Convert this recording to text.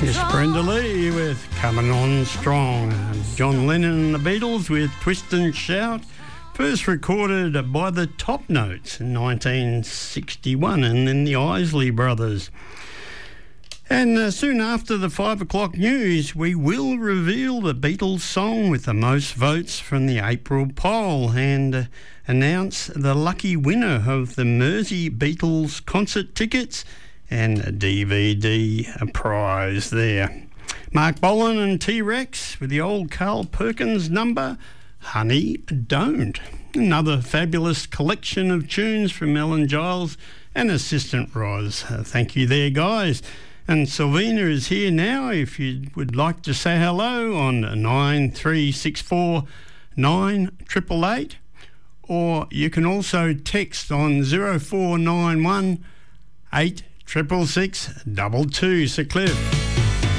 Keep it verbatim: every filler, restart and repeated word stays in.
Miss Brenda Lee with Coming On Strong. John Lennon and the Beatles with Twist and Shout, first recorded by the Top Notes in nineteen sixty-one, and then the Isley Brothers. And uh, soon after the five o'clock news, we will reveal the Beatles song with the most votes from the April poll and uh, announce the lucky winner of the Mersey Beatles concert tickets and a D V D prize there. Mark Bolan and T-Rex with the old Carl Perkins number, Honey Don't. Another fabulous collection of tunes from Ellen Giles and Assistant Roz. Uh, thank you there, guys. And Sylvina is here now if you would like to say hello on nine three six four nine eight eight eight, or you can also text on zero four nine one eight six six six two two. So Cliff.